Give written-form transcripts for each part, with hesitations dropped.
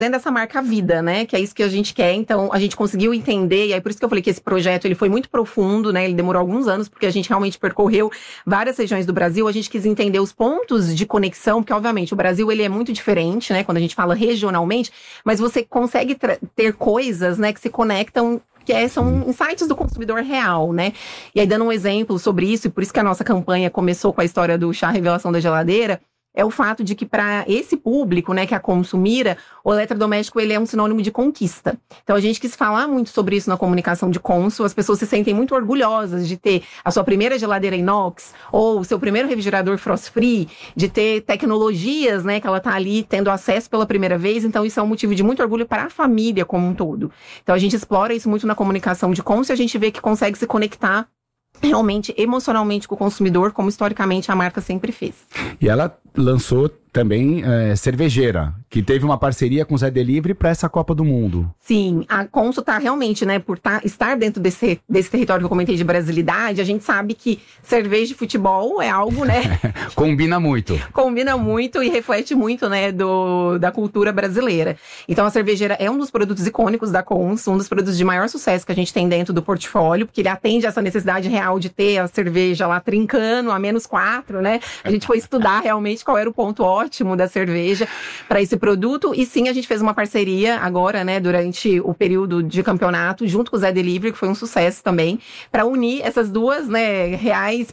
dessa marca vida, né? Que é isso que a gente quer. Então, a gente conseguiu entender, e aí por isso que eu falei que esse projeto ele foi muito profundo, né? Ele demorou alguns anos, porque a gente realmente percorreu várias regiões do Brasil. A gente quis entender os pontos de conexão, porque, obviamente, o Brasil ele é muito diferente, né? Quando a gente fala regionalmente, mas você consegue ter coisas, né, que se conectam, são insights do consumidor real, né? E aí, dando um exemplo sobre isso, e por isso que a nossa campanha começou com a história do chá revelação da geladeira, é o fato de que para esse público, né, que a consumira, o eletrodoméstico ele é um sinônimo de conquista. Então a gente quis falar muito sobre isso na comunicação de Consul. As pessoas se sentem muito orgulhosas de ter a sua primeira geladeira inox ou o seu primeiro refrigerador frost-free, de ter tecnologias, né, que ela está ali tendo acesso pela primeira vez. Então isso é um motivo de muito orgulho para a família como um todo. Então a gente explora isso muito na comunicação de Consul e a gente vê que consegue se conectar realmente, emocionalmente com o consumidor, como historicamente a marca sempre fez. E ela lançou também cervejeira, que teve uma parceria com o Zé Delivery para essa Copa do Mundo. Sim, a Consul tá realmente, né, por estar dentro desse território que eu comentei de brasilidade, a gente sabe que cerveja de futebol é algo, né... Combina muito. Combina muito e reflete muito, né, da cultura brasileira. Então a cervejeira é um dos produtos icônicos da Consul, um dos produtos de maior sucesso que a gente tem dentro do portfólio, porque ele atende essa necessidade real de ter a cerveja lá trincando a -4, né? A gente foi estudar realmente qual era o ponto ótimo da cerveja para esse produto. E sim, a gente fez uma parceria agora, né, durante o período de campeonato, junto com o Zé Delivery, que foi um sucesso também, para unir essas duas, né, reais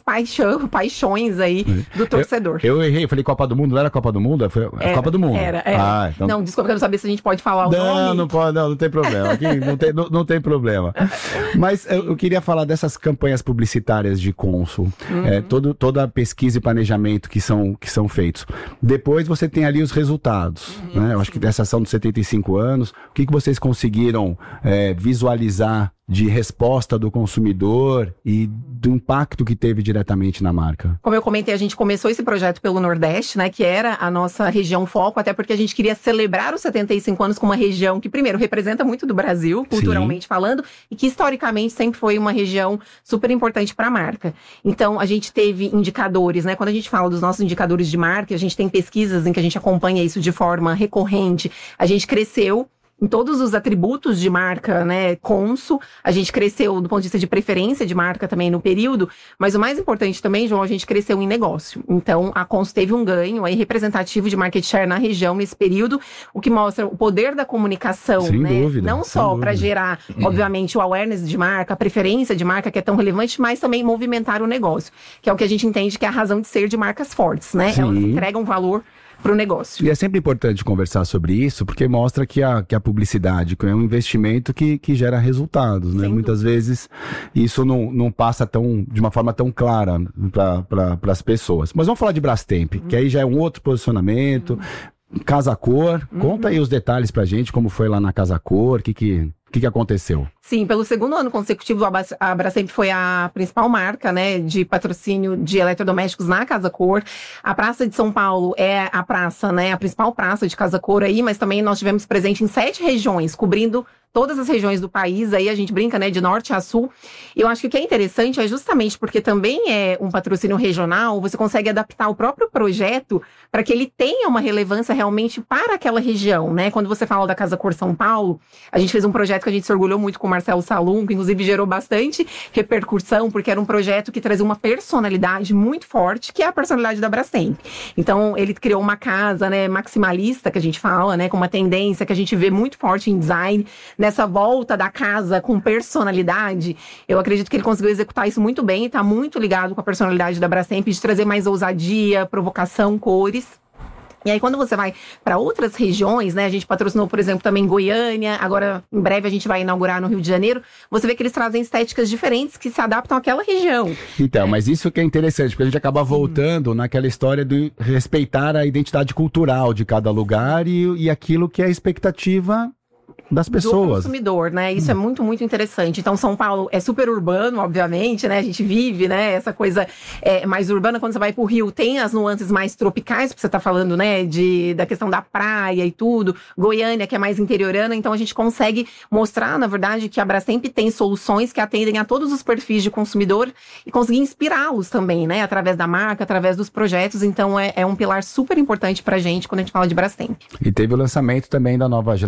paixões aí do torcedor. Eu errei, falei Copa do Mundo, não era Copa do Mundo? Foi Copa do Mundo. Era. Então... Não, desculpa, eu não sabia se a gente pode falar o nome. Não pode, não tem problema. Aqui não tem problema. Mas eu queria falar dessas campanhas publicitárias de Consul, toda a pesquisa e planejamento que são feitos. Depois você tem ali os resultados, né? Eu acho que dessa ação dos 75 anos, o que vocês conseguiram visualizar de resposta do consumidor e do impacto que teve diretamente na marca? Como eu comentei, a gente começou esse projeto pelo Nordeste, né, que era a nossa região foco, até porque a gente queria celebrar os 75 anos com uma região que, primeiro, representa muito do Brasil, culturalmente falando, e que historicamente sempre foi uma região super importante para a marca. Então, a gente teve indicadores, né, quando a gente fala dos nossos indicadores de marca, a gente tem pesquisas em que a gente acompanha isso de forma recorrente, a gente cresceu em todos os atributos de marca, né, Consul, a gente cresceu do ponto de vista de preferência de marca também no período, mas o mais importante também, João, a gente cresceu em negócio. Então, a Consul teve um ganho aí representativo de market share na região nesse período, o que mostra o poder da comunicação, sem né? Dúvida, não só para gerar, obviamente, o awareness de marca, a preferência de marca que é tão relevante, mas também movimentar o negócio, que é o que a gente entende que é a razão de ser de marcas fortes, né? Sim. Elas entregam valor para o negócio. E é sempre importante conversar sobre isso, porque mostra que a publicidade é um investimento que gera resultados, né? Muitas vezes isso não passa de uma forma tão clara para as pessoas. Mas vamos falar de Brastemp, que aí já é um outro posicionamento. Casa Cor, conta aí os detalhes pra gente, como foi lá na Casa Cor, o que aconteceu? Sim, pelo segundo ano consecutivo, a Brastemp foi a principal marca, né, de patrocínio de eletrodomésticos na Casa Cor. A Praça de São Paulo é a praça, né, a principal praça de Casa Cor aí, mas também nós tivemos presente em 7 regiões, cobrindo todas as regiões do país, aí a gente brinca, né, de norte a sul. E eu acho que o que é interessante é justamente porque também é um patrocínio regional, você consegue adaptar o próprio projeto para que ele tenha uma relevância realmente para aquela região, né? Quando você fala da Casa Cor São Paulo, a gente fez um projeto que a gente se orgulhou muito com o Marcelo Salum, que inclusive gerou bastante repercussão, porque era um projeto que trazia uma personalidade muito forte, que é a personalidade da Brastemp. Então, ele criou uma casa, né, maximalista, que a gente fala, né, com uma tendência que a gente vê muito forte em design, nessa volta da casa com personalidade. Eu acredito que ele conseguiu executar isso muito bem, está muito ligado com a personalidade da Brastemp, de trazer mais ousadia, provocação, cores. E aí, quando você vai para outras regiões, né, a gente patrocinou, por exemplo, também Goiânia, agora, em breve, a gente vai inaugurar no Rio de Janeiro, você vê que eles trazem estéticas diferentes que se adaptam àquela região. Então, mas isso que é interessante, porque a gente acaba voltando naquela história de respeitar a identidade cultural de cada lugar e aquilo que é a expectativa das do pessoas. consumidor, né? Isso é muito, muito interessante. Então, São Paulo é super urbano, obviamente, né? A gente vive, né? Essa coisa mais urbana. Quando você vai pro Rio, tem as nuances mais tropicais, porque você tá falando, né? Da questão da praia e tudo. Goiânia, que é mais interiorana. Então, a gente consegue mostrar, na verdade, que a Brastemp tem soluções que atendem a todos os perfis de consumidor e conseguir inspirá-los também, né? Através da marca, através dos projetos. Então, é um pilar super importante pra gente quando a gente fala de Brastemp. E teve o lançamento também da nova